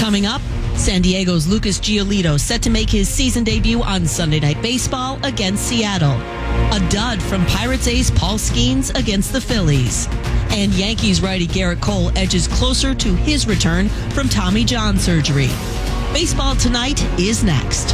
Coming up, San Diego's Lucas Giolito set to make his season debut on Sunday Night Baseball against Seattle. A dud from Pirates ace Paul Skeens against the Phillies. And Yankees righty Garrett Cole edges closer to his return from Tommy John surgery. Baseball Tonight is next.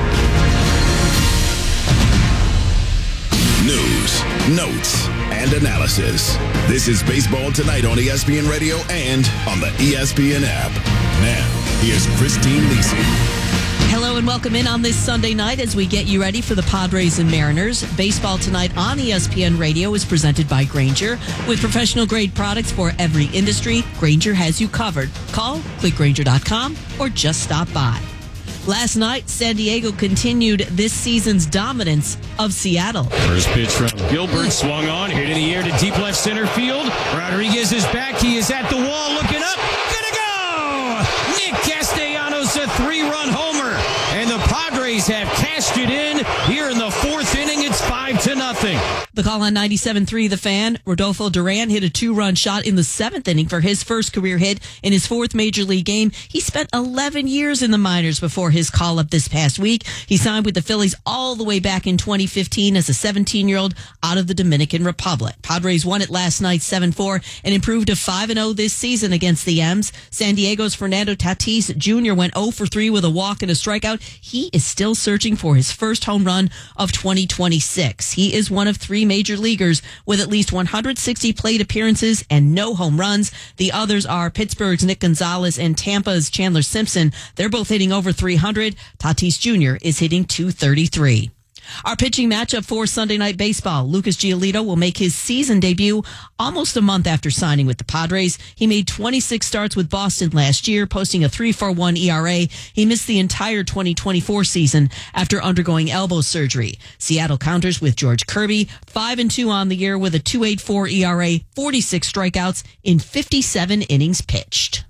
News, notes, and analysis. This is Baseball Tonight on ESPN Radio and on the ESPN app. Now, here's Christine Lisi. Hello and welcome in on this Sunday night as we get you ready for the Padres and Mariners. Baseball Tonight on ESPN Radio is presented by Grainger. With professional grade products for every industry, Grainger has you covered. Call, click Grainger.com, or just stop by. Last night, San Diego continued this season's dominance of Seattle. First pitch from Gilbert, swung on, hit in the air to deep left center field. Rodriguez is back. He is at the wall, looking up. Gonna go! Nick Castellanos, a 3-run homer. And the Padres have cashed it in here in the fourth inning. It's 5-0. The call on 97.3 The Fan. Rodolfo Duran hit a 2-run shot in the seventh inning for his first career hit in his fourth major league game. He spent 11 years in the minors before his call-up this past week. He signed with the Phillies all the way back in 2015 as a 17-year-old out of the Dominican Republic. Padres won it last night 7-4 and improved to 5-0 this season against the M's. San Diego's Fernando Tatis Jr. went 0 for 3 with a walk and a strikeout. He is still searching for his first home run of 2026. He is one of 3 major leaguers with at least 160 plate appearances and no home runs. The others are Pittsburgh's Nick Gonzalez and Tampa's Chandler Simpson. They're both hitting over 300. Tatis Jr. is hitting 233. Our pitching matchup for Sunday Night Baseball. Lucas Giolito will make his season debut almost a month after signing with the Padres. He made 26 starts with Boston last year, posting a 3.41 ERA. He missed the entire 2024 season after undergoing elbow surgery. Seattle counters with George Kirby, 5-2 on the year with a 2.84 ERA, 46 strikeouts in 57 innings pitched.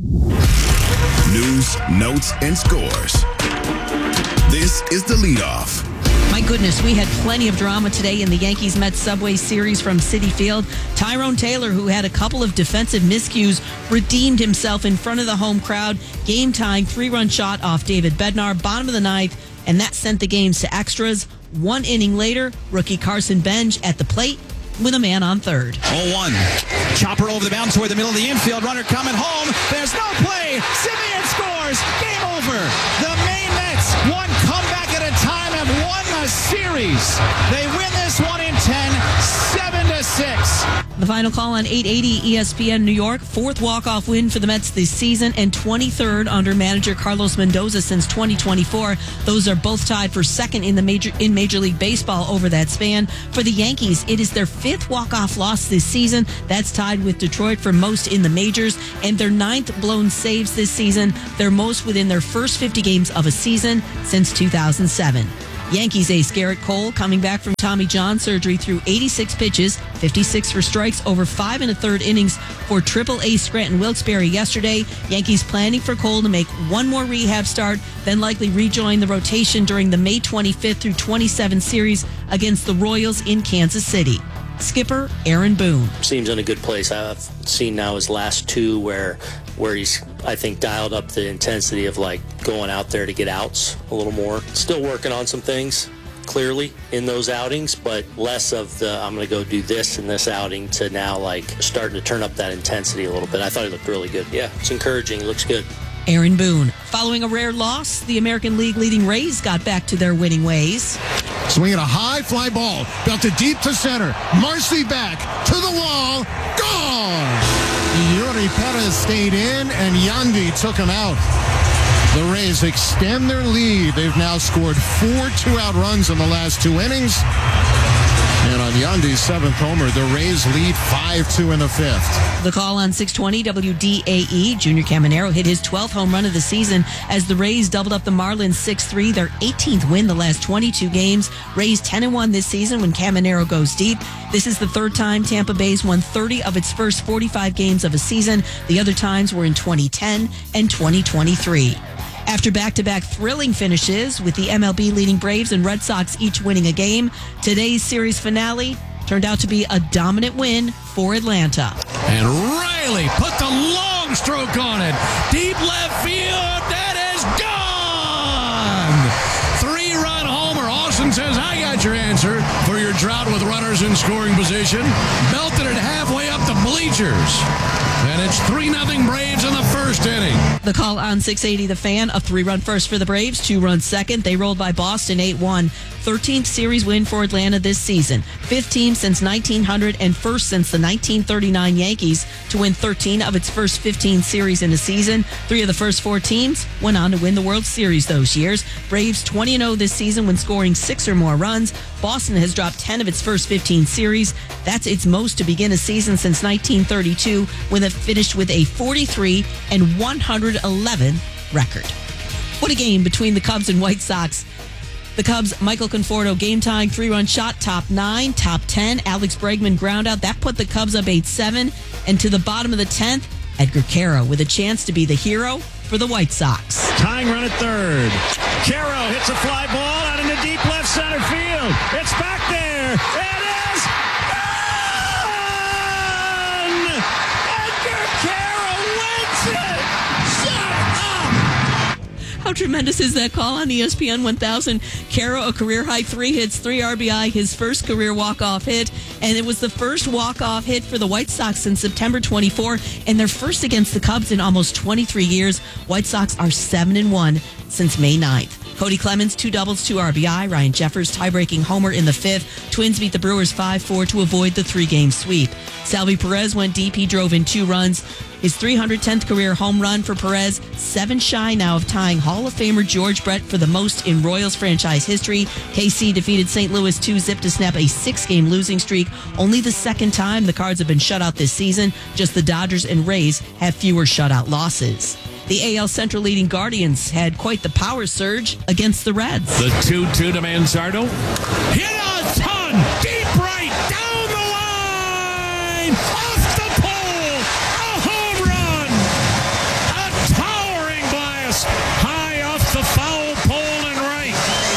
News, notes, and scores. This is the leadoff. My goodness, we had plenty of drama today in the Yankees-Mets Subway Series from Citi Field. Tyrone Taylor, who had a couple of defensive miscues, redeemed himself in front of the home crowd. Game-tying 3-run shot off David Bednar, bottom of the ninth, and that sent the games to extras. 1 inning later, rookie Carson Bench at the plate with a man on third. 0-1. Chopper over the mound toward the middle of the infield. Runner coming home. There's no play. Simeon scores. Game over. The Maine Mets, one comeback at a time, have won the series. They win this one in 10, 7-6. The final call on 880 ESPN New York. 4th walk-off win for the Mets this season and 23rd under manager Carlos Mendoza since 2024. Those are both tied for second in Major League Baseball over that span. For the Yankees, it is their 5th walk-off loss this season. That's tied with Detroit for most in the majors, and their 9th blown saves this season. Their most within their first 50 games of a season since 2007. Yankees ace Garrett Cole coming back from Tommy John surgery through 86 pitches, 56 for strikes over 5 1/3 innings for Triple-A Scranton Wilkes-Barre yesterday. Yankees planning for Cole to make one more rehab start, then likely rejoin the rotation during the May 25th through 27 series against the Royals in Kansas City. Skipper Aaron Boone. Seems in a good place. I've seen now his last 2 where he's, I think, dialed up the intensity of like going out there to get outs a little more. Still working on some things, clearly, in those outings, but less of the I'm going to go do this in this outing to now like starting to turn up that intensity a little bit. I thought he looked really good. Yeah, it's encouraging. He looks good. Aaron Boone. Following a rare loss, the American League leading Rays got back to their winning ways. Swinging a high fly ball, belted deep to center. Marcy back to the wall, gone! Yuri Perez stayed in, and Yandy took him out. The Rays extend their lead. They've now scored 4 2-out runs in the last 2 innings. And on Yandy's 7th homer, the Rays lead 5-2 in the 5th. The call on 620 WDAE. Junior Caminero hit his 12th home run of the season as the Rays doubled up the Marlins 6-3, their 18th win the last 22 games. Rays 10-1 this season when Caminero goes deep. This is the 3rd time Tampa Bay's won 30 of its first 45 games of a season. The other times were in 2010 and 2023. After back-to-back thrilling finishes with the MLB leading Braves and Red Sox each winning a game, today's series finale turned out to be a dominant win for Atlanta. And Riley put the long home stroke on it. Deep left field. That is gone. 3-run homer. Austin says, I got your answer for your drought with runners in scoring position. Belted it halfway up the bleachers. And it's 3-0 Braves in the first inning. The call on 680 The Fan, a 3-run first for the Braves, 2-run second. They rolled by Boston 8-1. 13th series win for Atlanta this season. 5th team since 1900 and first since the 1939 Yankees to win 13 of its first 15 series in a season. 3 of the first 4 teams went on to win the World Series those years. Braves 20-0 this season when scoring 6 or more runs. Boston has dropped 10 of its first 15 series. That's its most to begin a season since 1932 when it finished with a 43-111 record. What a game between the Cubs and White Sox. The Cubs, Michael Conforto, game-tying 3-run shot, top 9, top 10. Alex Bregman ground out. That put the Cubs up 8-7. And to the bottom of the 10th, Edgar Caro with a chance to be the hero for the White Sox. Tying run at third. Caro hits a fly ball out into deep left center field. It's back there. It is gone! Edgar Caro wins it! Shut up! How tremendous is that call on ESPN 1000? Caro, a career-high 3 hits, 3 RBI, his first career walk-off hit, and it was the first walk-off hit for the White Sox since September 24, and their first against the Cubs in almost 23 years. White Sox are 7-1 since May 9th. Cody Clemens, 2 doubles, 2 RBI. Ryan Jeffers, tie-breaking homer in the 5th. Twins beat the Brewers 5-4 to avoid the 3-game sweep. Salvi Perez went deep. He drove in 2 runs. His 310th career home run for Perez, 7 shy now of tying Hall of Famer George Brett for the most in Royals franchise history. KC defeated St. Louis 2-zip to snap a 6-game losing streak. Only the second time the Cards have been shut out this season. Just the Dodgers and Rays have fewer shutout losses. The AL Central leading Guardians had quite the power surge against the Reds. The 2-2 to Manzardo. Hit a ton! Deep right! Down the line! Off the pole! A home run! A towering blast! High off the foul pole and right.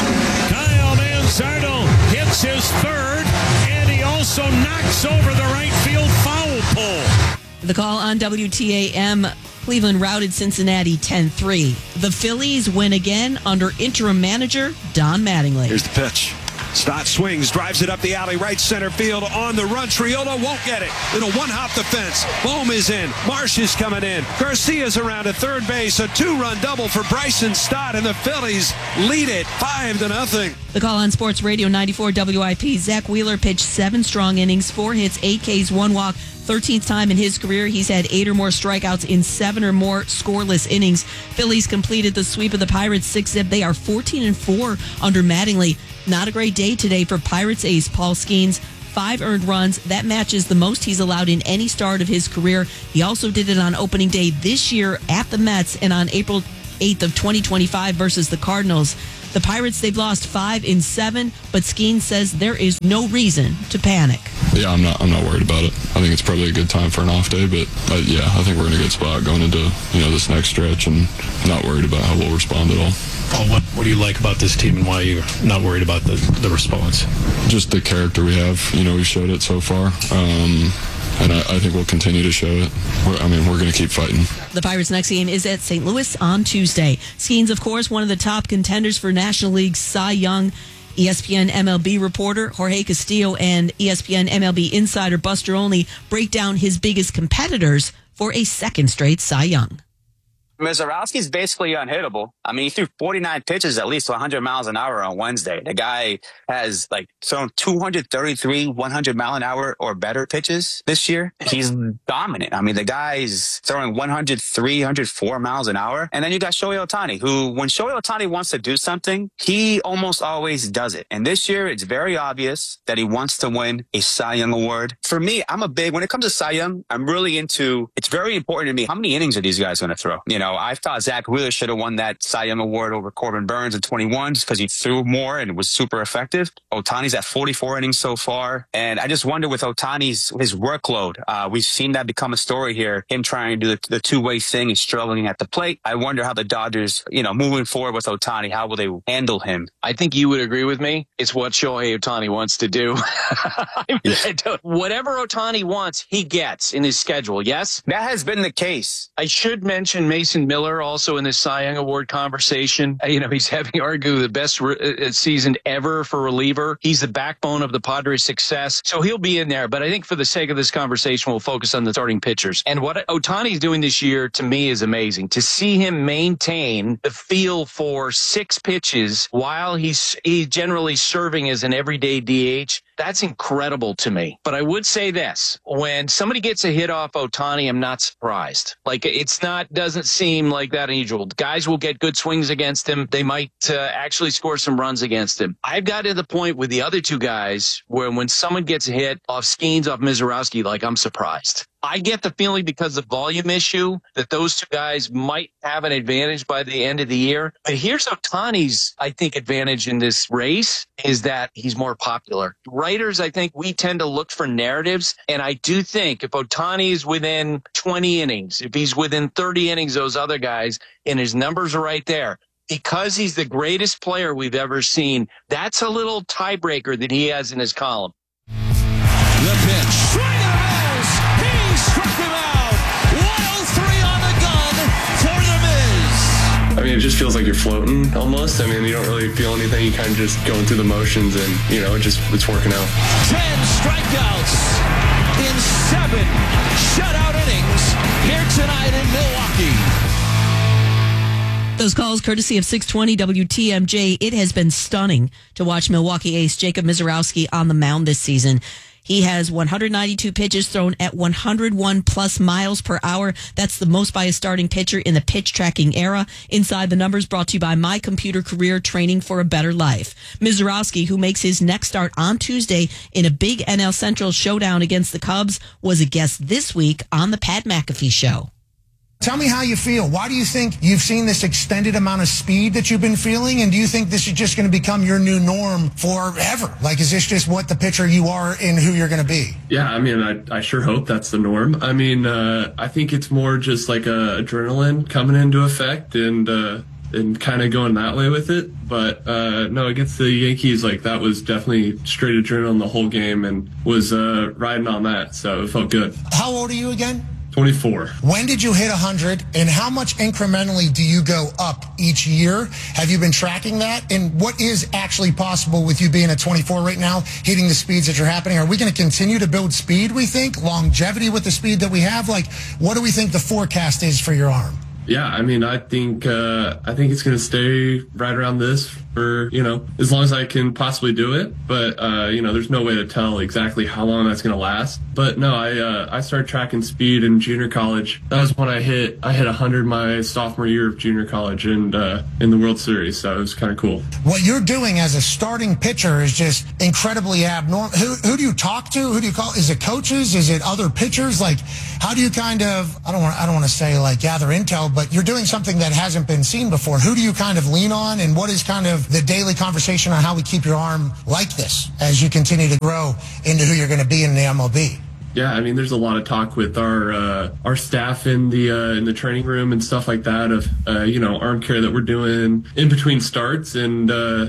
Kyle Manzardo hits his 3rd, and he also knocks over the right field foul pole. The call on WTAM. Cleveland routed Cincinnati 10-3. The Phillies win again under interim manager Don Mattingly. Here's the pitch. Stott swings, drives it up the alley, right center field on the run. Triolo won't get it. It'll one-hop the fence. Bohm is in. Marsh is coming in. Garcia's around at third base. A 2-run double for Bryson Stott, and the Phillies lead it 5-0. The call on Sports Radio 94 WIP. Zach Wheeler pitched 7 strong innings, 4 hits, 8 Ks, 1 walk. 13th time in his career, he's had 8 or more strikeouts in 7 or more scoreless innings. Phillies completed the sweep of the Pirates 6-zip. They are 14-4 under Mattingly. Not a great day today for Pirates ace Paul Skeens. 5 earned runs. That matches the most he's allowed in any start of his career. He also did it on opening day this year at the Mets and on April 8th of 2025 versus the Cardinals. The Pirates, they've lost 5 in 7, but Skeens says there is no reason to panic. Yeah, I'm not worried about it. I think it's probably a good time for an off day, but yeah, I think we're in a good spot going into this next stretch, and not worried about how we'll respond at all. Paul, what do you like about this team, and why are you not worried about the response? Just the character we have. We've showed it so far. And I think we'll continue to show it. We're going to keep fighting. The Pirates' next game is at St. Louis on Tuesday. Skeens, of course, one of the top contenders for National League Cy Young. ESPN MLB reporter Jorge Castillo and ESPN MLB insider Buster Olney break down his biggest competitors for a second straight Cy Young. Mizorowski's basically unhittable. He threw 49 pitches at least 100 miles an hour on Wednesday. The guy has thrown 233 100-mile-an-hour or better pitches this year. He's dominant. The guy's throwing 103, 104 miles an hour. And then you got Shohei Ohtani, who, when Shohei Ohtani wants to do something, he almost always does it. And this year, it's very obvious that he wants to win a Cy Young award. For me, when it comes to Cy Young, I'm really into, it's very important to me, how many innings are these guys going to throw? I thought Zach Wheeler should have won that Cy Young Award over Corbin Burns in 21 just because he threw more and was super effective. Ohtani's at 44 innings so far. And I just wonder with Ohtani's his workload, we've seen that become a story here. Him trying to do the two-way thing and struggling at the plate. I wonder how the Dodgers, moving forward with Ohtani, how will they handle him? I think you would agree with me. It's what Shohei Ohtani wants to do. Whatever Ohtani wants, he gets in his schedule. Yes? That has been the case. I should mention Mason Miller also in this Cy Young Award conversation. He's having arguably the best season ever for reliever. He's the backbone of the Padres' success. So he'll be in there. But I think for the sake of this conversation, we'll focus on the starting pitchers. And what Ohtani's doing this year, to me, is amazing. To see him maintain the feel for 6 pitches while he's generally serving as an everyday DH, that's incredible to me. But I would say this. When somebody gets a hit off Ohtani, I'm not surprised. Doesn't seem like that unusual. Guys will get good swings against him. They might actually score some runs against him. I've got to the point with the other 2 guys where when someone gets a hit off Skeens, off Mizorowski, I'm surprised. I get the feeling because of volume issue that those 2 guys might have an advantage by the end of the year. But here's Ohtani's, I think, advantage in this race is that he's more popular. Writers, I think we tend to look for narratives. And I do think if Ohtani is within 20 innings, if he's within 30 innings, those other guys, and his numbers are right there, because he's the greatest player we've ever seen, that's a little tiebreaker that he has in his column. The pitch. Struck him out. 103 on the gun for the Miz. I mean, it just feels like you're floating almost. I mean, you don't really feel anything. You kind of just going through the motions and, it's working out. 10 strikeouts in 7 shutout innings here tonight in Milwaukee. Those calls courtesy of 620 WTMJ. It has been stunning to watch Milwaukee ace Jacob Mizorowski on the mound this season. He has 192 pitches thrown at 101 plus miles per hour. That's the most by a starting pitcher in the pitch tracking era. Inside the Numbers brought to you by My Computer Career, training for a better life. Mizorowski, who makes his next start on Tuesday in a big NL Central showdown against the Cubs, was a guest this week on the Pat McAfee Show. Tell me how you feel. Why do you think you've seen this extended amount of speed that you've been feeling? And do you think this is just going to become your new norm forever? Is this just what the pitcher you are and who you're going to be? Yeah, I mean, I sure hope that's the norm. I mean, I think it's more just like adrenaline coming into effect and kind of going that way with it. But no, against the Yankees, that was definitely straight adrenaline the whole game and was riding on that. So it felt good. How old are you again? 24. When did you hit 100, and how much incrementally do you go up each year? Have you been tracking that? And what is actually possible with you being at 24 right now, hitting the speeds that you're happening? Are we going to continue to build speed, we think? Longevity with the speed that we have? What do we think the forecast is for your arm? Yeah, I mean, I think it's going to stay right around this for, as long as I can possibly do it. But, there's no way to tell exactly how long that's going to last. But no, I started tracking speed in junior college. That was when I hit 100 my sophomore year of junior college and in the World Series. So it was kind of cool. What you're doing as a starting pitcher is just incredibly abnormal. Who do you talk to? Who do you call? Is it coaches? Is it other pitchers? How do you kind of, I don't want to say gather intel, but you're doing something that hasn't been seen before. Who do you kind of lean on, and what is kind of the daily conversation on how we keep your arm like this as you continue to grow into who you're going to be in the MLB? Yeah, I mean, there's a lot of talk with our staff in the training room and stuff like that of arm care that we're doing in between starts, and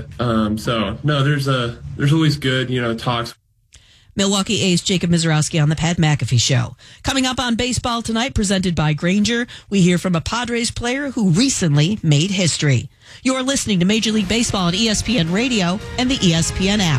so no, there's always good talks. Milwaukee ace Jacob Mizorowski on the Pat McAfee Show. Coming up on Baseball Tonight, presented by Grainger, we hear from a Padres player who recently made history. You're listening to Major League Baseball on ESPN Radio and the ESPN app.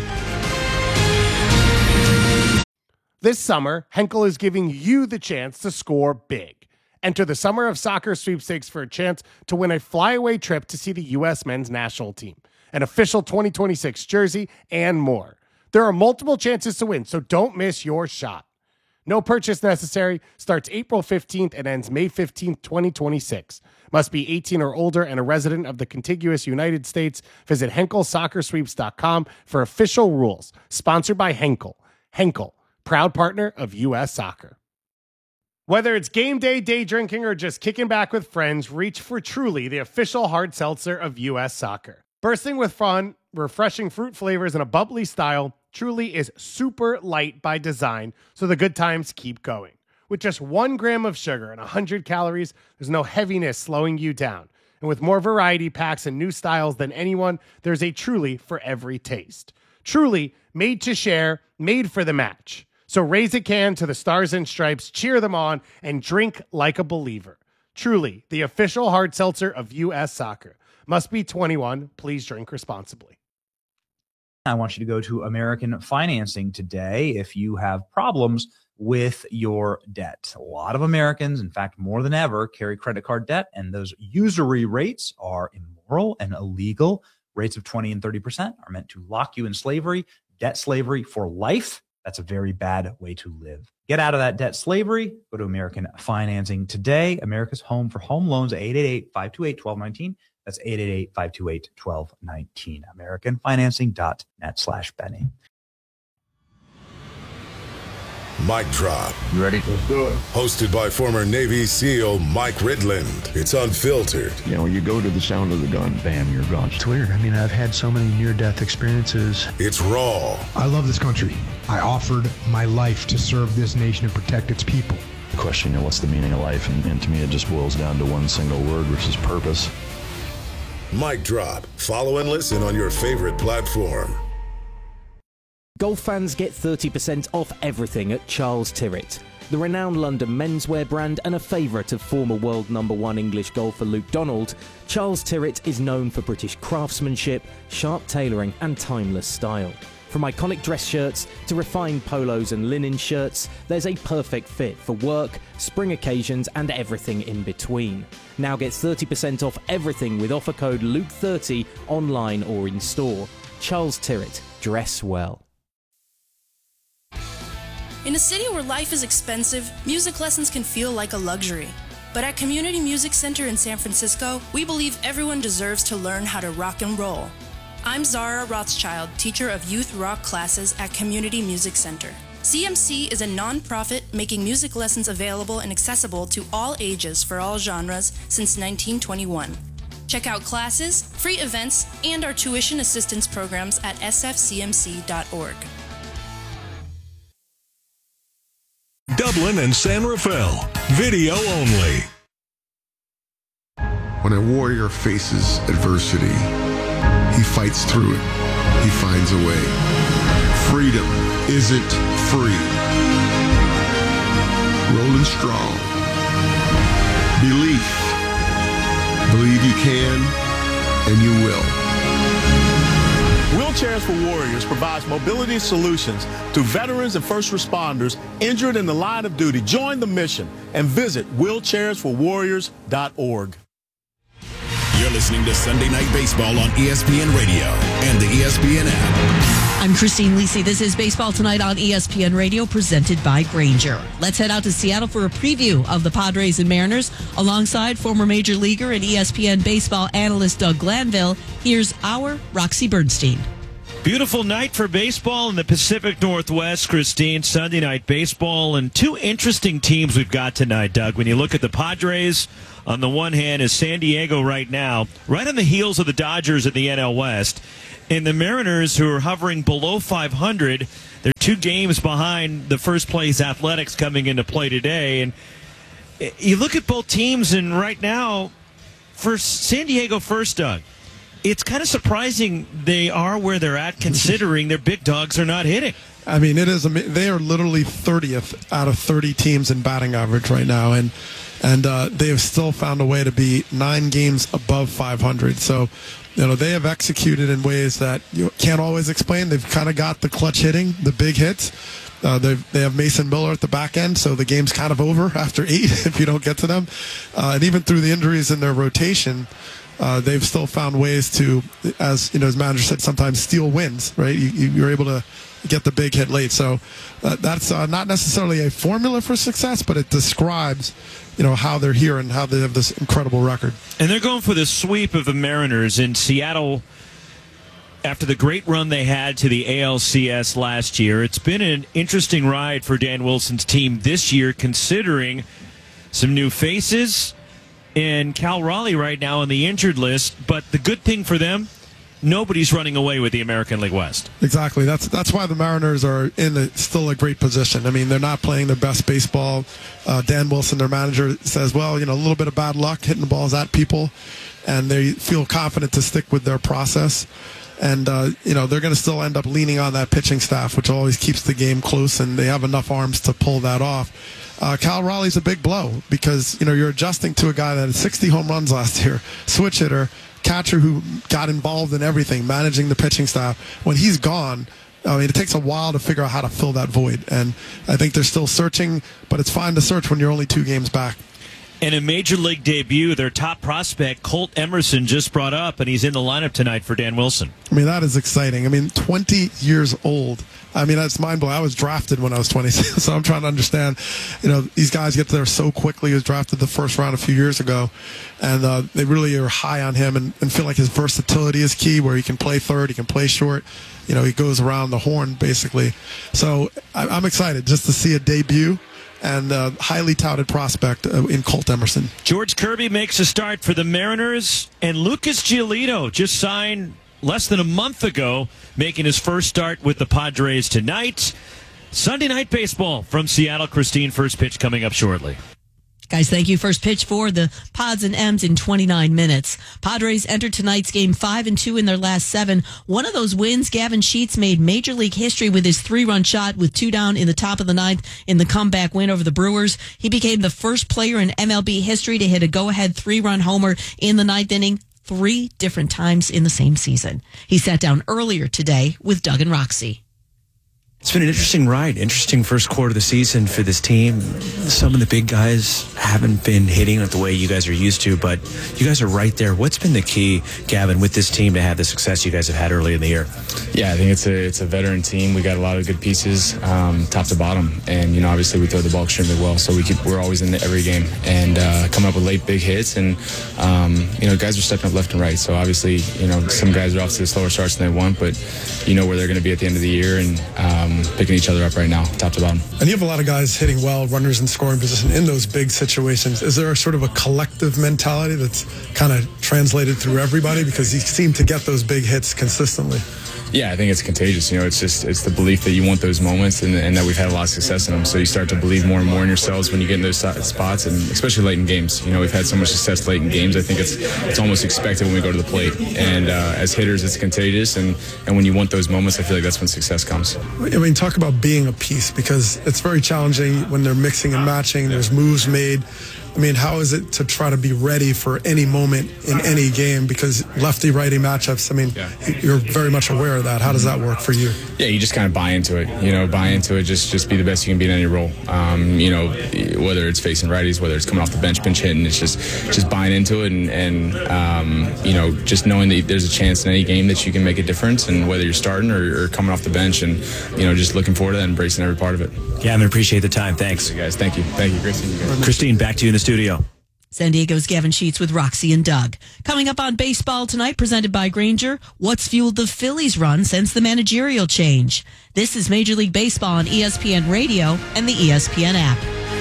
This summer, Henkel is giving you the chance to score big. Enter the Summer of Soccer sweepstakes for a chance to win a flyaway trip to see the U.S. men's national team, an official 2026 jersey, and more. There are multiple chances to win, so don't miss your shot. No purchase necessary. Starts April 15th and ends May 15th, 2026. Must be 18 or older and a resident of the contiguous United States. Visit HenkelSoccerSweeps.com for official rules. Sponsored by Henkel. Henkel, proud partner of U.S. Soccer. Whether it's game day, day drinking, or just kicking back with friends, reach for Truly, the official hard seltzer of U.S. Soccer. Bursting with fun, refreshing fruit flavors, and a bubbly style, Truly is super light by design, so the good times keep going. With just 1 gram of sugar and 100 calories, there's no heaviness slowing you down. And with more variety packs and new styles than anyone, there's a Truly for every taste. Truly, made to share, made for the match. So raise a can to the Stars and Stripes, cheer them on, and drink like a believer. Truly, the official hard seltzer of U.S. Soccer. Must be 21. Please drink responsibly. I want you to go to American Financing today if you have problems with your debt. A lot of Americans, in fact, more than ever, carry credit card debt, and those usury rates are immoral and illegal. Rates of 20 and 30% are meant to lock you in slavery, debt slavery for life. That's a very bad way to live. Get out of that debt slavery. Go to American Financing today. America's home for home loans, 888-528-1219. That's 888-528-1219. AmericanFinancing.net/Benny. Mic Drop. You ready? Let's do it. Hosted by former Navy SEAL Mike Ridland. It's unfiltered. You know, you go to the sound of the gun, bam, you're gone. It's weird. I mean, I've had so many near-death experiences. It's raw. I love this country. I offered my life to serve this nation and protect its people. The question, you know, what's the meaning of life? And to me, it just boils down to one single word, which is purpose. Mic Drop. Follow and listen on your favorite platform. Golf fans get 30% off everything at Charles Tyrwhitt. The renowned London menswear brand and a favourite of former world #1 English golfer Luke Donald, Charles Tyrwhitt is known for British craftsmanship, sharp tailoring and timeless style. From iconic dress shirts to refined polos and linen shirts, there's a perfect fit for work, spring occasions and everything in between. Now get 30% off everything with offer code LUKE30 online or in store. Charles Tyrwhitt, dress well. In a city where life is expensive, music lessons can feel like a luxury. But at Community Music Center in San Francisco, we believe everyone deserves to learn how to rock and roll. I'm Zara Rothschild, teacher of youth rock classes at Community Music Center. CMC is a non-profit making music lessons available and accessible to all ages for all genres since 1921. Check out classes, free events, and our tuition assistance programs at sfcmc.org. Dublin and San Rafael. Video only. When a warrior faces adversity, he fights through it. He finds a way. Freedom isn't free. Rolling strong. Belief. Believe you can, and you will. Wheelchairs for Warriors provides mobility solutions to veterans and first responders injured in the line of duty. Join the mission and visit wheelchairsforwarriors.org. You're listening to Sunday Night Baseball on ESPN Radio and the ESPN app. I'm Christine Lisi. This is Baseball Tonight on ESPN Radio, presented by Grainger. Let's head out to Seattle for a preview of the Padres and Mariners. Alongside former Major Leaguer and ESPN baseball analyst Doug Glanville, here's our Roxy Bernstein. Beautiful night for baseball in the Pacific Northwest, Christine. Sunday Night Baseball, and two interesting teams we've got tonight, Doug. When you look at the Padres, on the one hand, is San Diego right now, right on the heels of the Dodgers in the NL West. And the Mariners, who are hovering below 500, they're 2 games behind the first-place Athletics coming into play today. And you look at both teams, and right now, for San Diego first, Doug, it's kind of surprising they are where they're at, considering their big dogs are not hitting. I mean, it is. They are literally 30th out of 30 teams in batting average right now, and they have still found a way to be 9 games above 500. So, you know, they have executed in ways that you can't always explain. They've kind of got the clutch hitting, the big hits. They have Mason Miller at the back end, so the game's kind of over after 8 if you don't get to them. And even through the injuries in their rotation, they've still found ways to, as you know, as manager said, sometimes steal wins. Right, you're able to get the big hit late. So that's not necessarily a formula for success, but it describes, you know, how they're here and how they have this incredible record. And they're going for the sweep of the Mariners in Seattle. After the great run they had to the ALCS last year, it's been an interesting ride for Dan Wilson's team this year, considering some new faces, and Cal Raleigh right now on the injured list. But the good thing for them, nobody's running away with the American League West. Exactly. That's why the Mariners are in still a great position. I mean, they're not playing their best baseball. Dan Wilson, their manager, says, well, a little bit of bad luck hitting the balls at people, and they feel confident to stick with their process. And, they're going to still end up leaning on that pitching staff, which always keeps the game close, and they have enough arms to pull that off. Cal Raleigh's a big blow because, you're adjusting to a guy that had 60 home runs last year, switch hitter, catcher who got involved in everything, managing the pitching staff. When he's gone, it takes a while to figure out how to fill that void. And I think they're still searching, but it's fine to search when you're only 2 games back. In a Major League debut, their top prospect, Colt Emerson, just brought up, and he's in the lineup tonight for Dan Wilson. That is exciting. 20 years old. That's mind-blowing. I was drafted when I was 20, so I'm trying to understand. These guys get there so quickly. He was drafted the first round a few years ago, and they really are high on him and feel like his versatility is key, where he can play third, he can play short. He goes around the horn, basically. So I'm excited just to see a debut and a highly touted prospect in Colt Emerson. George Kirby makes a start for the Mariners, and Lucas Giolito just signed less than a month ago, making his first start with the Padres tonight. Sunday Night Baseball from Seattle. Christine, first pitch coming up shortly. Guys, thank you. First pitch for the Pods and M's in 29 minutes. Padres entered tonight's game 5-2 in their last 7. One of those wins, Gavin Sheets made Major League history with his 3-run shot with 2 down in the top of the 9th in the comeback win over the Brewers. He became the first player in MLB history to hit a go-ahead 3-run homer in the 9th inning 3 different times in the same season. He sat down earlier today with Doug and Roxy. It's been an interesting ride, interesting first quarter of the season for this team. Some of the big guys haven't been hitting it the way you guys are used to, but you guys are right there. What's been the key, Gavin, with this team to have the success you guys have had early in the year? Yeah, I think it's a veteran team. We got a lot of good pieces, top to bottom, and obviously we throw the ball extremely well, so we're always in every game and coming up with late big hits, and guys are stepping up left and right. So obviously, some guys are off to the slower starts than they want, but where they're going to be at the end of the year, and picking each other up right now, top to bottom. And you have a lot of guys hitting well, runners in scoring position in those big situations. Is there a sort of a collective mentality that's kind of translated through everybody? Because you seem to get those big hits consistently. Yeah, I think it's contagious. It's the belief that you want those moments and that we've had a lot of success in them. So you start to believe more and more in yourselves when you get in those spots, and especially late in games. We've had so much success late in games. I think it's almost expected when we go to the plate. And as hitters, it's contagious. And when you want those moments, I feel like that's when success comes. Talk about being a piece, because it's very challenging when they're mixing and matching. There's moves made. How is it to try to be ready for any moment in any game? Because lefty-righty matchups, you're very much aware of that. How does that work for you? Yeah, you just kind of buy into it. Buy into it. Just be the best you can be in any role. Whether it's facing righties, whether it's coming off the bench, pinch hitting, it's just buying into it and just knowing that there's a chance in any game that you can make a difference, and whether you're starting or coming off the bench, and just looking forward to that, embracing every part of it. Gavin, appreciate the time. Thanks, guys. Thank you, Christine. Christine, back to you in the studio. San Diego's Gavin Sheets with Roxy and Doug. Coming up on Baseball Tonight, presented by Grainger, what's fueled the Phillies' run since the managerial change? This is Major League Baseball on ESPN Radio and the ESPN app.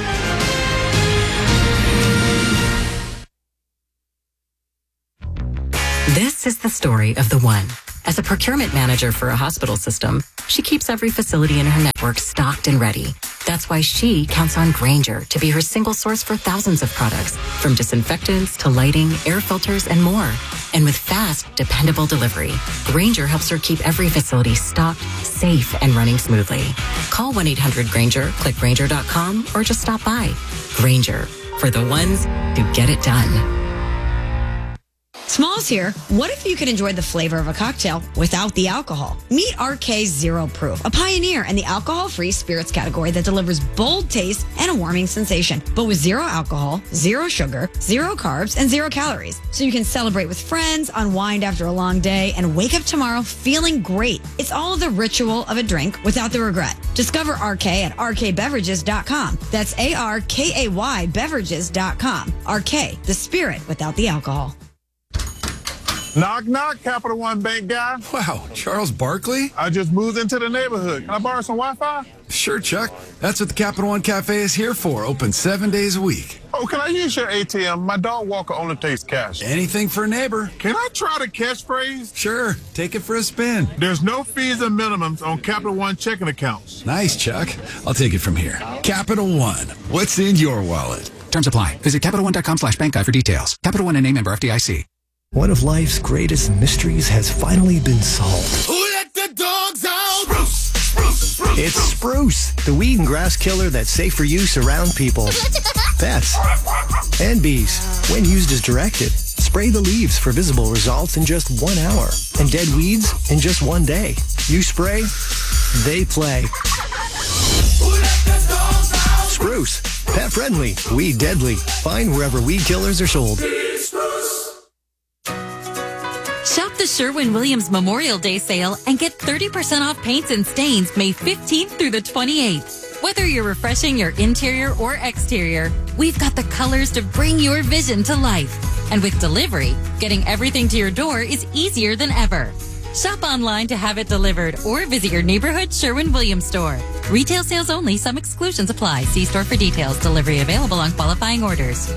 This is the story of the one. As a procurement manager for a hospital system, she keeps every facility in her network stocked and ready. That's why she counts on Grainger to be her single source for thousands of products, from disinfectants to lighting, air filters, and more. And with fast, dependable delivery, Grainger helps her keep every facility stocked, safe, and running smoothly. Call 1-800-GRAINGER, click Grainger.com, or just stop by. Grainger, for the ones who get it done. Smalls here. What if you could enjoy the flavor of a cocktail without the alcohol? Meet RK Zero Proof, a pioneer in the alcohol-free spirits category that delivers bold taste and a warming sensation, but with 0 alcohol, 0 sugar, 0 carbs, and 0 calories. So you can celebrate with friends, unwind after a long day, and wake up tomorrow feeling great. It's all the ritual of a drink without the regret. Discover RK at rkbeverages.com. That's ARKAY beverages.com. RK, the spirit without the alcohol. Knock, knock, Capital One Bank guy. Wow, Charles Barkley? I just moved into the neighborhood. Can I borrow some Wi-Fi? Sure, Chuck. That's what the Capital One Cafe is here for. Open 7 days a week. Oh, can I use your ATM? My dog walker only takes cash. Anything for a neighbor. Can I try the catchphrase? Sure. Take it for a spin. There's no fees and minimums on Capital One checking accounts. Nice, Chuck. I'll take it from here. Capital One. What's in your wallet? Terms apply. Visit CapitalOne.com/bank guide for details. Capital One and a member FDIC. One of life's greatest mysteries has finally been solved. Who let the dogs out? Spruce, spruce, spruce. It's Spruce, the weed and grass killer that's safe for use around people, pets, and bees. When used as directed, spray the leaves for visible results in just 1 hour and dead weeds in just 1 day. You spray, they play. Who let the dogs out? Spruce, pet friendly, weed deadly. Find wherever weed killers are sold. Shop the Sherwin-Williams Memorial Day sale and get 30% off paints and stains May 15th through the 28th. Whether you're refreshing your interior or exterior, we've got the colors to bring your vision to life. And with delivery, getting everything to your door is easier than ever. Shop online to have it delivered or visit your neighborhood Sherwin-Williams store. Retail sales only. Some exclusions apply. See store for details. Delivery available on qualifying orders.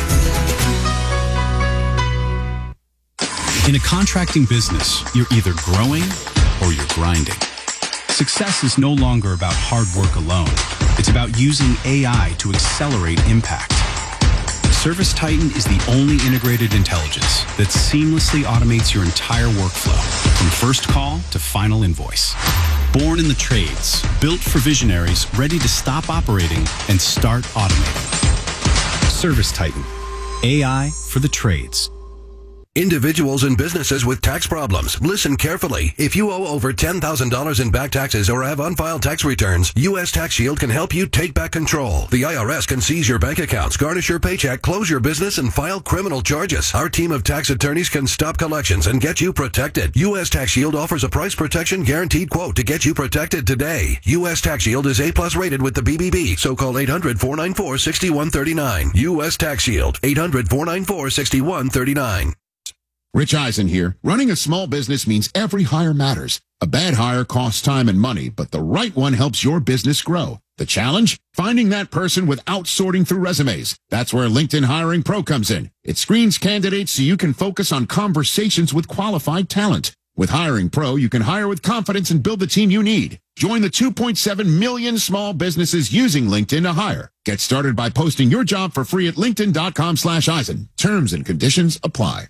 In a contracting business, you're either growing or you're grinding. Success is no longer about hard work alone. It's about using AI to accelerate impact. ServiceTitan is the only integrated intelligence that seamlessly automates your entire workflow, from first call to final invoice. Born in the trades, built for visionaries ready to stop operating and start automating. ServiceTitan, AI for the trades. Individuals and businesses with tax problems, listen carefully. If you owe over $10,000 in back taxes or have unfiled tax returns, U.S. Tax Shield can help you take back control. The IRS can seize your bank accounts, garnish your paycheck, close your business, and file criminal charges. Our team of tax attorneys can stop collections and get you protected. U.S. Tax Shield offers a price protection guaranteed quote to get you protected today. U.S. Tax Shield is A+ rated with the BBB, so call 800-494-6139. U.S. Tax Shield, 800-494-6139. Rich Eisen here. Running a small business means every hire matters. A bad hire costs time and money, but the right one helps your business grow. The challenge? Finding that person without sorting through resumes. That's where LinkedIn Hiring Pro comes in. It screens candidates so you can focus on conversations with qualified talent. With Hiring Pro, you can hire with confidence and build the team you need. Join the 2.7 million small businesses using LinkedIn to hire. Get started by posting your job for free at linkedin.com/Eisen. Terms and conditions apply.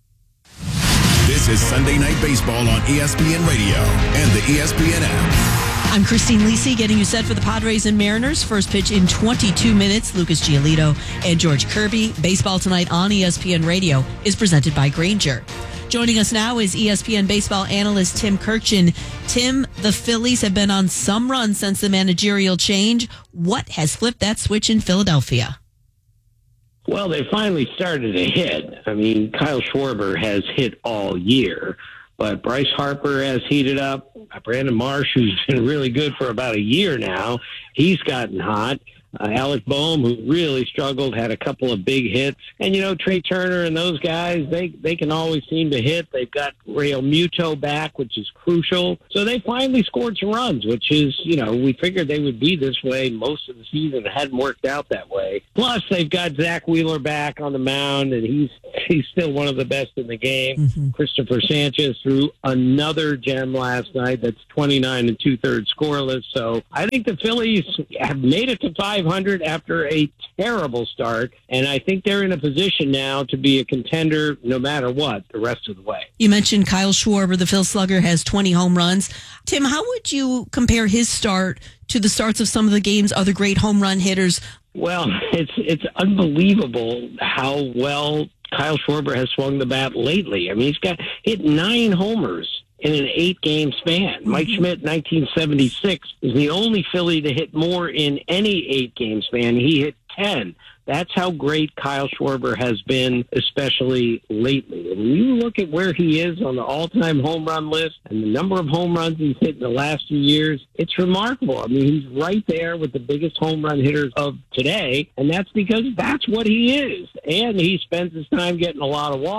This is Sunday Night Baseball on ESPN Radio and the ESPN app. I'm Christine Lisi getting you set for the Padres and Mariners. First pitch in 22 minutes. Lucas Giolito and George Kirby. Baseball Tonight on ESPN Radio is presented by Grainger. Joining us now is ESPN baseball analyst Tim Kurkjian. Tim, the Phillies have been on some run since the managerial change. What has flipped that switch in Philadelphia? Well, they finally started to hit. I mean, Kyle Schwarber has hit all year, but Bryce Harper has heated up. Brandon Marsh, who's been really good for about a year now, he's gotten hot. Alec Boehm, who really struggled, had a couple of big hits. And, you know, Trey Turner and those guys, they can always seem to hit. They've got Real Muto back, which is crucial. So they finally scored some runs, which is, you know, we figured they would be this way most of the season. It hadn't worked out that way. Plus, they've got Zach Wheeler back on the mound, and he's still one of the best in the game. Mm-hmm. Christopher Sanchez threw another gem last night. That's 29 2/3 scoreless. So I think the Phillies have made it to 500 after a terrible start, and I think they're in a position now to be a contender no matter what the rest of the way. You mentioned Kyle Schwarber, the Phil Slugger, has 20 home runs. Tim, how would you compare his start to the starts of some of the game's other great home run hitters? Well, it's unbelievable how well Kyle Schwarber has swung the bat lately. I mean, he's hit 9 homers in an 8-game span. Mike Schmidt, 1976, is the only Philly to hit more in any 8-game span. He hit 10. That's how great Kyle Schwarber has been, especially lately. And when you look at where he is on the all-time home run list and the number of home runs he's hit in the last few years, it's remarkable. I mean, he's right there with the biggest home run hitters of today, and that's because that's what he is. And he spends his time getting a lot of walks,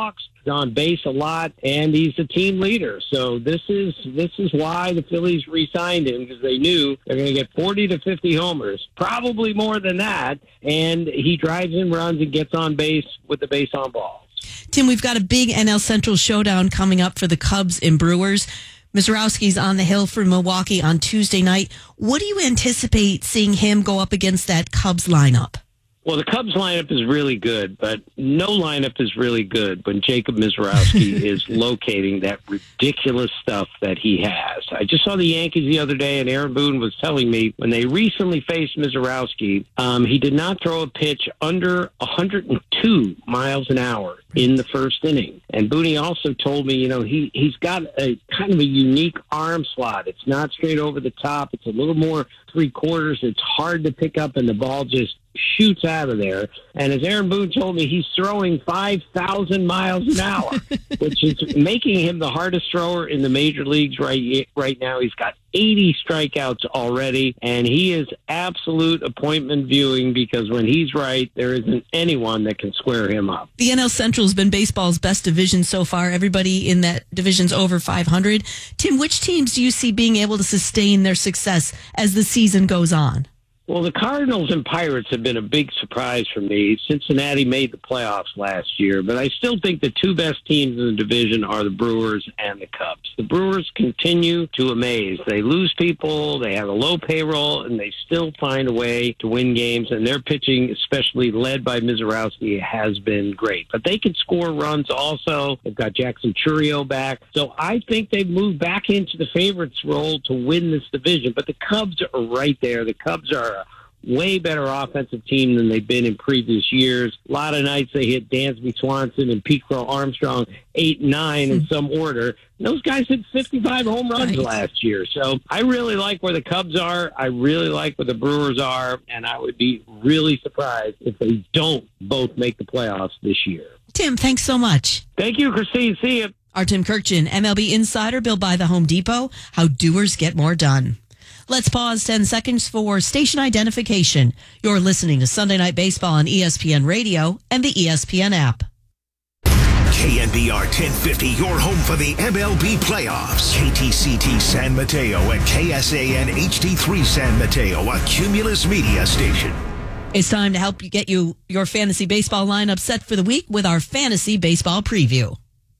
on base a lot, and he's a team leader. So this is why the Phillies re-signed him, because they knew they're going to get 40 to 50 homers, probably more than that, and he drives in runs and gets on base with the base on balls. Tim, we've got a big NL Central showdown coming up for the Cubs and Brewers. Mizorowski's on the hill for Milwaukee on Tuesday night. What do you anticipate seeing him go up against that Cubs lineup? Well, the Cubs lineup is really good, but no lineup is really good when Jacob Mizorowski is locating that ridiculous stuff that he has. I just saw the Yankees the other day, and Aaron Boone was telling me when they recently faced Mizorowski, he did not throw a pitch under 102 miles an hour in the first inning. And Boone also told me, he's got a kind of a unique arm slot. It's not straight over the top. It's a little more three-quarters. It's hard to pick up, and the ball just shoots out of there. And as Aaron Boone told me, he's throwing 5,000 miles an hour, which is making him the hardest thrower in the major leagues right now. He's got 80 strikeouts already, and he is absolute appointment viewing, because when he's right, there isn't anyone that can square him up. The NL Central has been baseball's best division so far. Everybody in that division's over 500. Tim, which teams do you see being able to sustain their success as the season goes on? Well, the Cardinals and Pirates have been a big surprise for me. Cincinnati made the playoffs last year, but I still think the two best teams in the division are the Brewers and the Cubs. The Brewers continue to amaze. They lose people, they have a low payroll, and they still find a way to win games, and their pitching, especially led by Mizorowski, has been great. But they can score runs also. They've got Jackson Chourio back. So I think they've moved back into the favorites role to win this division, but the Cubs are right there. The Cubs are a way better offensive team than they've been in previous years. A lot of nights they hit Dansby Swanson and Pete Crow Armstrong 8 and 9 in some order. And those guys hit 55 home runs last year. So I really like where the Cubs are. I really like where the Brewers are. And I would be really surprised if they don't both make the playoffs this year. Tim, thanks so much. Thank you, Christine. See you. Our Tim Kirkjian, MLB Insider, built by the Home Depot. How doers get more done. Let's pause 10 seconds for station identification. You're listening to Sunday Night Baseball on ESPN Radio and the ESPN app. KNBR 1050, your home for the MLB playoffs. KTCT San Mateo and KSAN HD3 San Mateo, a Cumulus Media station. It's time to help you get your fantasy baseball lineup set for the week with our fantasy baseball preview.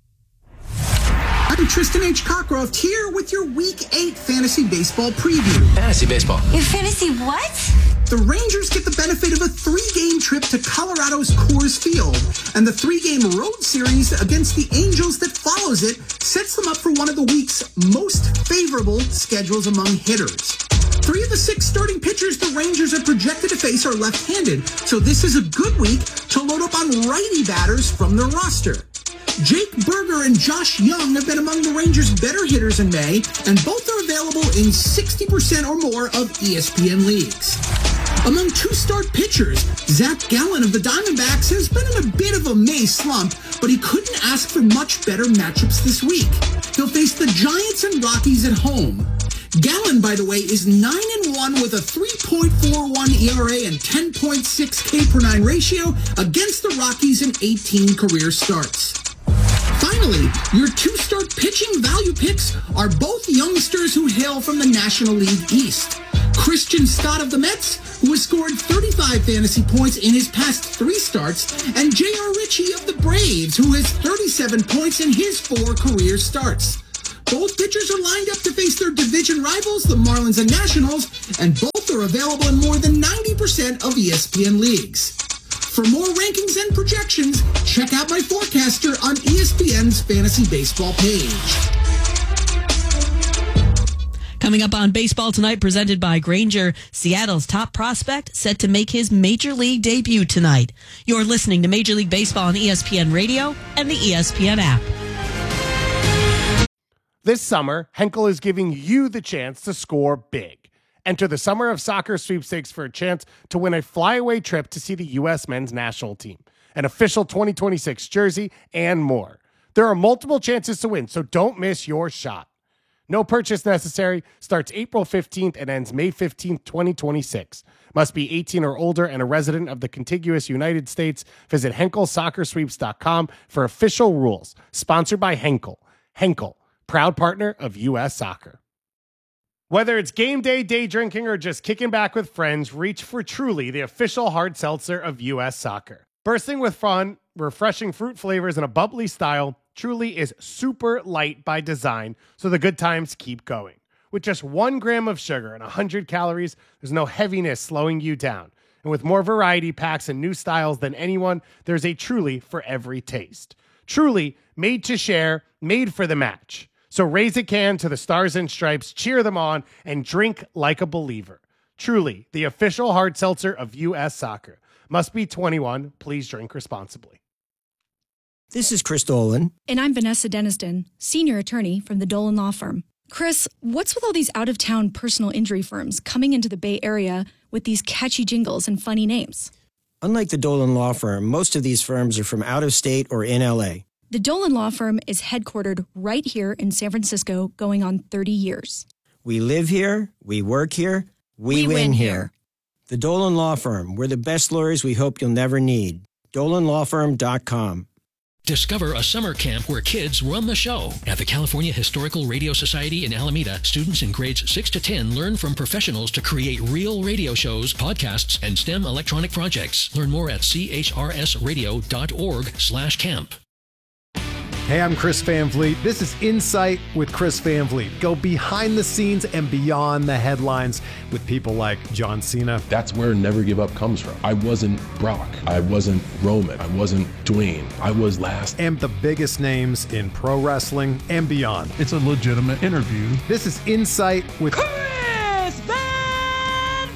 I'm Tristan H. Cockcroft here with your Week 8 Fantasy Baseball preview. Fantasy Baseball. Your fantasy what? The Rangers get the benefit of a 3-game trip to Colorado's Coors Field, and the 3-game road series against the Angels that follows it sets them up for one of the week's most favorable schedules among hitters. 3 of the 6 starting pitchers the Rangers are projected to face are left-handed, so this is a good week to load up on righty batters from their roster. Jake Berger and Josh Young have been among the Rangers' better hitters in May, and both are available in 60% or more of ESPN leagues. Among 2-start pitchers, Zach Gallen of the Diamondbacks has been in a bit of a May slump, but he couldn't ask for much better matchups this week. He'll face the Giants and Rockies at home. Gallen, by the way, is 9-1 with a 3.41 ERA and 10.6 K per 9 ratio against the Rockies in 18 career starts. Finally, your 2-start pitching value picks are both youngsters who hail from the National League East. Christian Stott of the Mets, who has scored 35 fantasy points in his past 3 starts, and J.R. Ritchie of the Braves, who has 37 points in his 4 career starts. Both pitchers are lined up to face their division rivals, the Marlins and Nationals, and both are available in more than 90% of ESPN leagues. For more rankings and projections, check out my forecaster on ESPN's Fantasy Baseball page. Coming up on Baseball Tonight, presented by Grainger, Seattle's top prospect set to make his Major League debut tonight. You're listening to Major League Baseball on ESPN Radio and the ESPN app. This summer, Henkel is giving you the chance to score big. Enter the Summer of Soccer sweepstakes for a chance to win a flyaway trip to see the U.S. men's national team, an official 2026 jersey, and more. There are multiple chances to win, so don't miss your shot. No purchase necessary. Starts April 15th and ends May 15th, 2026. Must be 18 or older and a resident of the contiguous United States. Visit HenkelSoccerSweeps.com for official rules. Sponsored by Henkel. Henkel, proud partner of U.S. Soccer. Whether it's game day, day drinking, or just kicking back with friends, reach for Truly, the official hard seltzer of U.S. Soccer. Bursting with fun, refreshing fruit flavors, and a bubbly style, Truly is super light by design, so the good times keep going. With just 1 gram of sugar and 100 calories, there's no heaviness slowing you down. And with more variety packs and new styles than anyone, there's a Truly for every taste. Truly, made to share, made for the match. So raise a can to the Stars and Stripes, cheer them on, and drink like a believer. Truly, the official hard seltzer of U.S. Soccer. Must be 21. Please drink responsibly. This is Chris Dolan. And I'm Vanessa Deniston, senior attorney from the Dolan Law Firm. Chris, what's with all these out-of-town personal injury firms coming into the Bay Area with these catchy jingles and funny names? Unlike the Dolan Law Firm, most of these firms are from out of state or in L.A. The Dolan Law Firm is headquartered right here in San Francisco, going on 30 years. We live here, we work here, we win here. The Dolan Law Firm, we're the best lawyers we hope you'll never need. DolanLawFirm.com. Discover a summer camp where kids run the show. At the California Historical Radio Society in Alameda, students in grades 6 to 10 learn from professionals to create real radio shows, podcasts, and STEM electronic projects. Learn more at chrsradio.org/camp. Hey, I'm Chris Van Vliet. This is Insight with Chris Van Vliet. Go behind the scenes and beyond the headlines with people like John Cena. That's where Never Give Up comes from. I wasn't Brock. I wasn't Roman. I wasn't Dwayne. I was last. And the biggest names in pro wrestling and beyond. It's a legitimate interview. This is Insight with Chris Van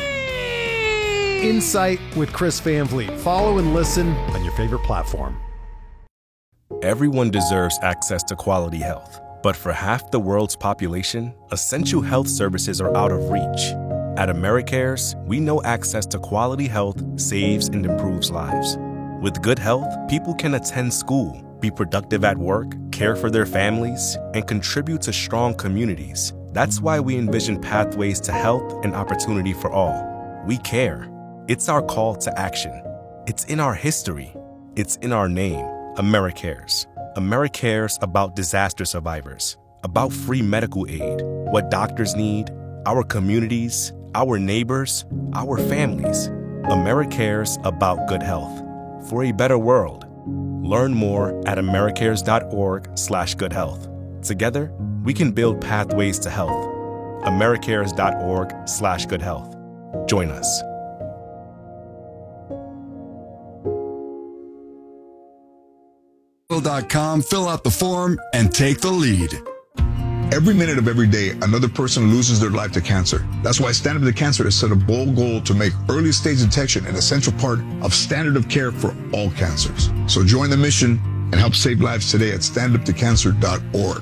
Vliet! Insight with Chris Van Vliet. Follow and listen on your favorite platform. Everyone deserves access to quality health, but for half the world's population, essential health services are out of reach. At AmeriCares, we know access to quality health saves and improves lives. With good health, people can attend school, be productive at work, care for their families, and contribute to strong communities. That's why we envision pathways to health and opportunity for all. We care. It's our call to action. It's in our history. It's in our name. AmeriCares. AmeriCares about disaster survivors, about free medical aid, what doctors need, our communities, our neighbors, our families. AmeriCares about good health. For a better world. Learn more at americares.org/goodhealth. Together, we can build pathways to health. americares.org/goodhealth. Join us. Fill out the form and take the lead. Every minute of every day, another person loses their life to cancer. That's why Stand Up to Cancer has set a bold goal to make early stage detection an essential part of standard of care for all cancers. So join the mission and help save lives today at standuptocancer.org.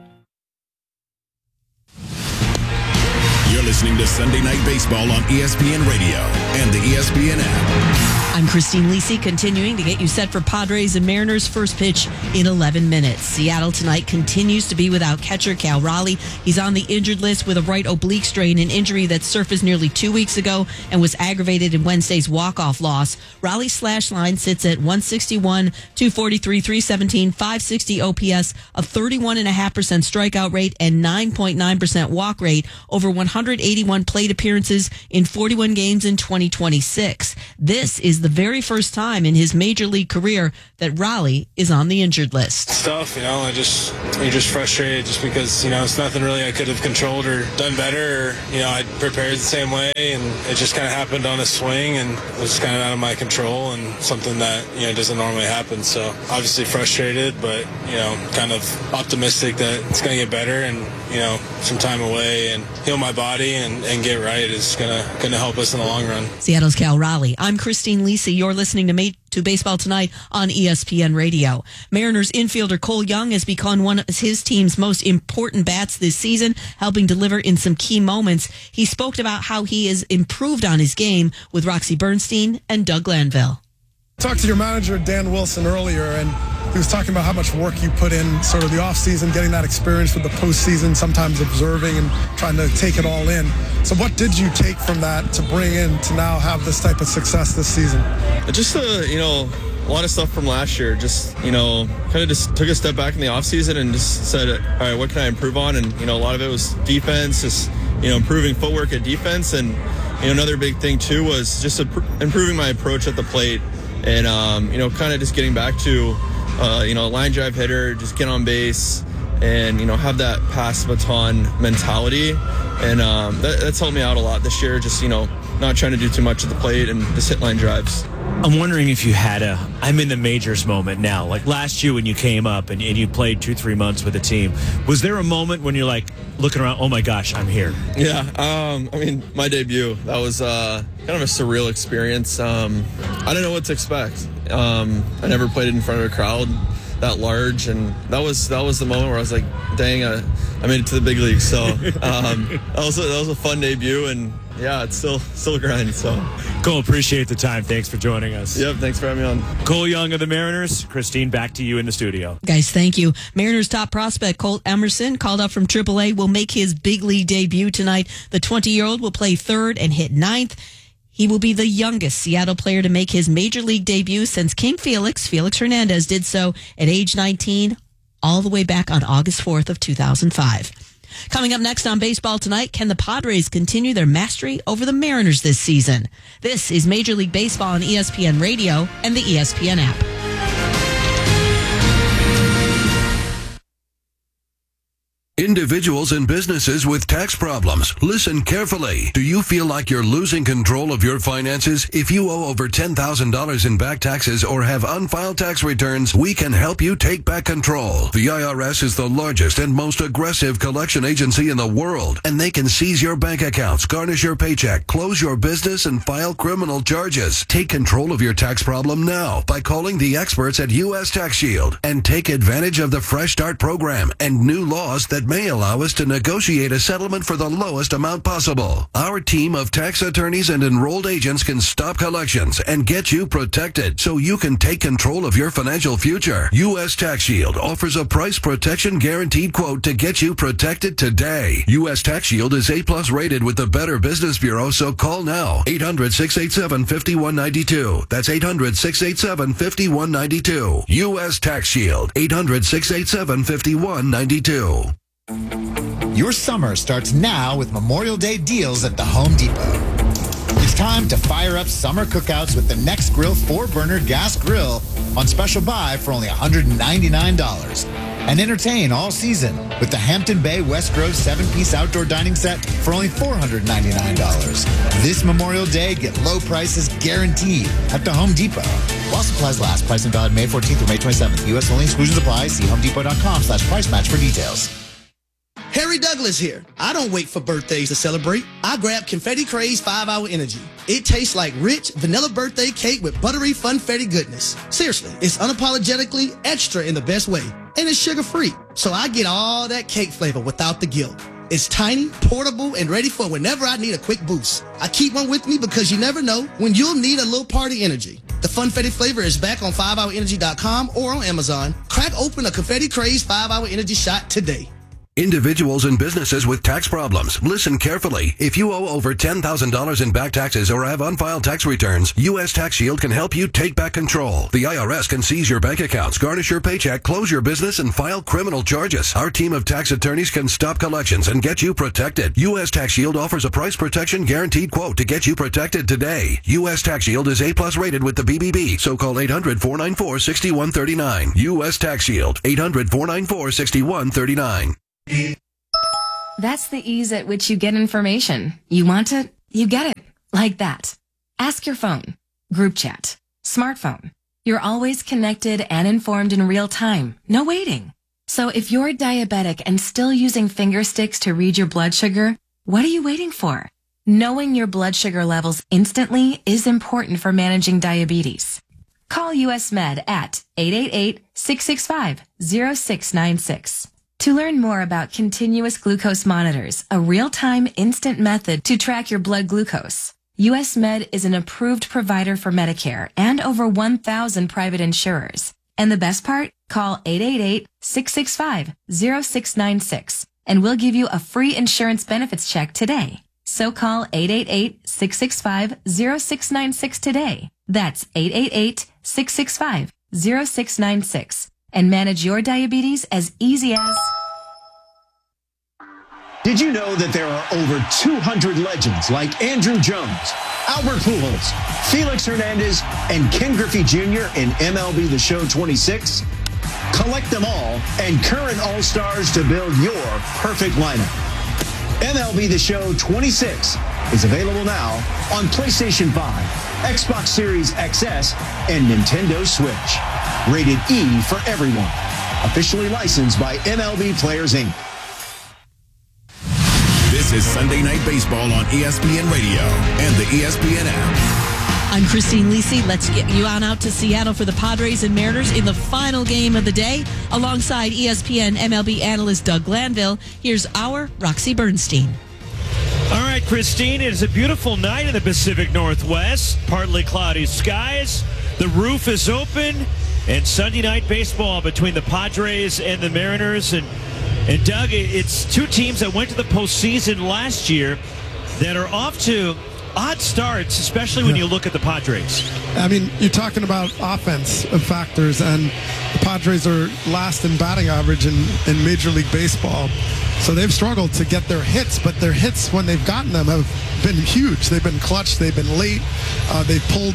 You're listening to Sunday Night Baseball on ESPN Radio and the ESPN app. I'm Christine Lisi, continuing to get you set for Padres and Mariners' first pitch in 11 minutes. Seattle tonight continues to be without catcher Cal Raleigh. He's on the injured list with a right oblique strain, an injury that surfaced nearly 2 weeks ago and was aggravated in Wednesday's walk-off loss. Raleigh's slash line sits at 161, 243, 317, 560 OPS, a 31.5% strikeout rate, and 9.9% walk rate over 181 plate appearances in 41 games in 2026. This is the very first time in his major league career that Raleigh is on the injured list. It's tough, you're just frustrated just because, it's nothing really I could have controlled or done better. Or, I prepared the same way and it just kind of happened on a swing and it was kind of out of my control and something that, doesn't normally happen. So obviously frustrated, but, kind of optimistic that it's going to get better and, some time away and heal my body and get right is going to help us in the long run. Seattle's Cal Raleigh. I'm Christine Lisi. You're listening to Baseball Tonight on ESPN Radio. Mariners infielder Cole Young has become one of his team's most important bats this season, helping deliver in some key moments. He spoke about how he has improved on his game with Roxy Bernstein and Doug Glanville. Talked to your manager, Dan Wilson, earlier, and He was talking about how much work you put in sort of the offseason, getting that experience with the postseason, sometimes observing and trying to take it all in. So what did you take from that to bring in to now have this type of success this season? Just, a lot of stuff from last year. Just, kind of just took a step back in the offseason and just said, all right, what can I improve on? And, a lot of it was defense, just, improving footwork at defense. And, another big thing, too, was just improving my approach at the plate and, kind of just getting back to, line drive hitter, just get on base and, have that pass baton mentality. And that's helped me out a lot this year, just, not trying to do too much at the plate and just hit line drives. I'm wondering if you had I'm in the majors moment now. Like last year when you came up and you played 2-3 months with the team, was there a moment when you're like looking around, oh my gosh, I'm here? Yeah. My debut, that was kind of a surreal experience. I didn't know what to expect. I never played in front of a crowd that large, and that was the moment where I was like, dang, I made it to the big leagues. So that was a fun debut, and yeah, it's still a grind. So Cole, appreciate the time. Thanks for joining us. Yep, thanks for having me on. Cole Young of the Mariners. Christine, back to you in the studio. Guys, thank you. Mariners top prospect Colt Emerson, called up from AAA, will make his big league debut tonight. The 20-year-old will play third and hit ninth. He will be the youngest Seattle player to make his major league debut since King Felix Hernandez, did so at age 19, all the way back on August 4th of 2005. Coming up next on Baseball Tonight, can the Padres continue their mastery over the Mariners this season? This is Major League Baseball on ESPN Radio and the ESPN app. Individuals and businesses with tax problems, listen carefully. Do you feel like you're losing control of your finances? If you owe over $10,000 in back taxes or have unfiled tax returns, we can help you take back control. The IRS is the largest and most aggressive collection agency in the world, and they can seize your bank accounts, garnish your paycheck, close your business, and file criminal charges. Take control of your tax problem now by calling the experts at U.S. Tax Shield and take advantage of the Fresh Start program and new laws that may allow us to negotiate a settlement for the lowest amount possible. Our team of tax attorneys and enrolled agents can stop collections and get you protected so you can take control of your financial future. U.S. Tax Shield offers a price protection guaranteed quote to get you protected today. U.S. Tax Shield is A+ rated with the Better Business Bureau, so call now. 800-687-5192. That's 800-687-5192. U.S. Tax Shield. 800-687-5192. Your summer starts now with Memorial Day deals at the Home Depot. It's time to fire up summer cookouts with the Nextgrill 4-burner gas grill on special buy for only $199. And entertain all season with the Hampton Bay West Grove 7-piece outdoor dining set for only $499. This Memorial Day, get low prices guaranteed at the Home Depot. While supplies last, pricing valid May 14th through May 27th. U.S. only, exclusions apply. See homedepot.com/price match for details. Harry Douglas here. I don't wait for birthdays to celebrate. I grab Confetti Craze 5-Hour Energy. It tastes like rich vanilla birthday cake with buttery funfetti goodness. Seriously, it's unapologetically extra in the best way. And it's sugar-free, so I get all that cake flavor without the guilt. It's tiny, portable, and ready for whenever I need a quick boost. I keep one with me because you never know when you'll need a little party energy. The Funfetti flavor is back on 5hourenergy.com or on Amazon. Crack open a Confetti Craze 5-Hour Energy shot today. Individuals and businesses with tax problems, listen carefully. If you owe over $10,000 in back taxes or have unfiled tax returns, U.S. Tax Shield can help you take back control. The IRS can seize your bank accounts, garnish your paycheck, close your business, and file criminal charges. Our team of tax attorneys can stop collections and get you protected. U.S. Tax Shield offers a price protection guaranteed quote to get you protected today. U.S. Tax Shield is A+ rated with the BBB, so call 800-494-6139. U.S. Tax Shield, 800-494-6139. That's the ease at which you get information. You want it, you get it. Like that. Ask your phone. Group chat. Smartphone. You're always connected and informed in real time. No waiting. So if you're diabetic and still using finger sticks to read your blood sugar, what are you waiting for? Knowing your blood sugar levels instantly is important for managing diabetes. Call US Med at 888-665-0696. To learn more about continuous glucose monitors, a real-time instant method to track your blood glucose, US Med is an approved provider for Medicare and over 1,000 private insurers. And the best part? Call 888-665-0696 and we'll give you a free insurance benefits check today. So call 888-665-0696 today. That's 888-665-0696 and manage your diabetes as easy as... Did you know that there are over 200 legends like Andrew Jones, Albert Pujols, Felix Hernandez, and Ken Griffey Jr. in MLB The Show 26? Collect them all and current All-Stars to build your perfect lineup. MLB The Show 26 is available now on PlayStation 5, Xbox Series XS, and Nintendo Switch. Rated E for everyone. Officially licensed by MLB Players, Inc. This is Sunday Night Baseball on ESPN Radio and the ESPN app. I'm Christine Lisi. Let's get you on out to Seattle for the Padres and Mariners in the final game of the day. Alongside ESPN MLB analyst Doug Glanville, here's our Roxy Bernstein. All right, Christine, it is a beautiful night in the Pacific Northwest. Partly cloudy skies. The roof is open. And Sunday Night Baseball between the Padres and the Mariners. And Doug, it's two teams that went to the postseason last year that are off to odd starts, especially when you look at the Padres. I mean, you're talking about offense factors, and the Padres are last in batting average in Major League Baseball. So they've struggled to get their hits, but their hits, when they've gotten them, have been huge. They've been clutch. They've been late. They've pulled,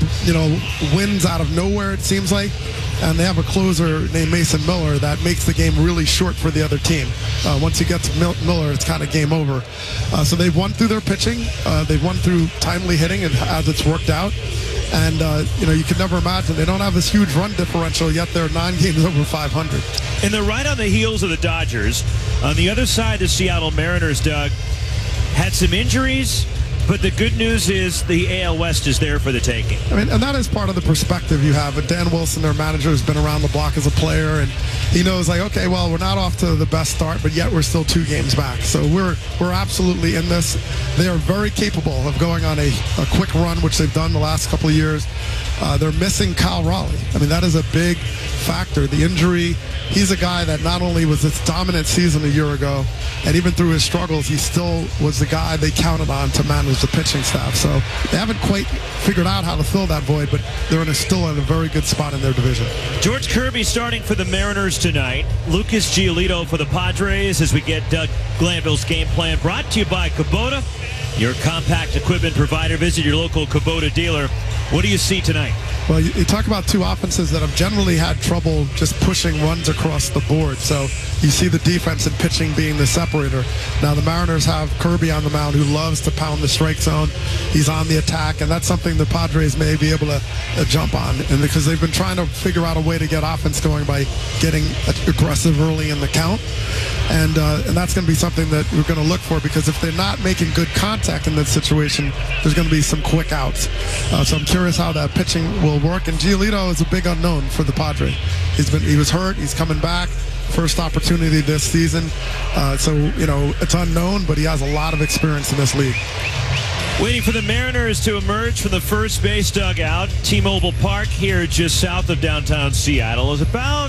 wins out of nowhere, it seems like. And they have a closer named Mason Miller that makes the game really short for the other team. Once you get to Miller, it's kind of game over. So they've won through their pitching. They've won through timely hitting as it's worked out. And, you can never imagine. They don't have this huge run differential, yet they're 9 games over 500. And they're right on the heels of the Dodgers. On the other side, the Seattle Mariners, Doug, had some injuries. But the good news is the AL West is there for the taking. I mean, and that is part of the perspective you have. And Dan Wilson, their manager, has been around the block as a player, and he knows, okay, well, we're not off to the best start, but yet we're still 2 games back. So we're absolutely in this. They are very capable of going on a quick run, which they've done the last couple of years. They're missing Kyle Raleigh. I mean, that is a big factor. The injury, he's a guy that not only was its dominant season a year ago, and even through his struggles, he still was the guy they counted on to manage the pitching staff. So they haven't quite figured out how to fill that void, but they're still in a very good spot in their division. George Kirby starting for the Mariners tonight. Lucas Giolito for the Padres as we get Doug Glanville's game plan brought to you by Kubota, your compact equipment provider. Visit your local Kubota dealer. What do you see tonight? Well, you talk about two offenses that have generally had trouble just pushing runs across the board. So you see the defense and pitching being the separator. Now the Mariners have Kirby on the mound who loves to pound the strike zone. He's on the attack, and that's something the Padres may be able to jump on. And because they've been trying to figure out a way to get offense going by getting aggressive early in the count. And that's going to be something that we're going to look for, because if they're not making good contact in that situation, there's going to be some quick outs. So I'm curious how that pitching will work. And Giolito is a big unknown for the Padres. He was hurt. He's coming back. First opportunity this season. So it's unknown, but he has a lot of experience in this league. Waiting for the Mariners to emerge from the first base dugout. T-Mobile Park here just south of downtown Seattle is about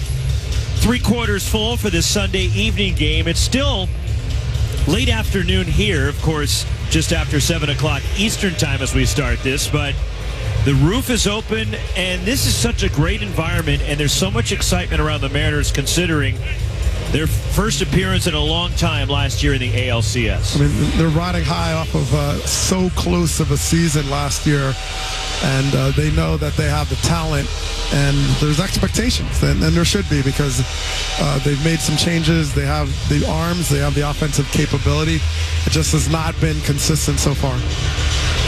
3/4 full for this Sunday evening game. It's still late afternoon here, of course, just after 7 o'clock Eastern time as we start this, but the roof is open, and this is such a great environment, and there's so much excitement around the Mariners considering their first appearance in a long time last year in the ALCS. I mean, they're riding high off of so close of a season last year, and they know that they have the talent, and there's expectations, and there should be, because they've made some changes. They have the arms, they have the offensive capability. It just has not been consistent so far.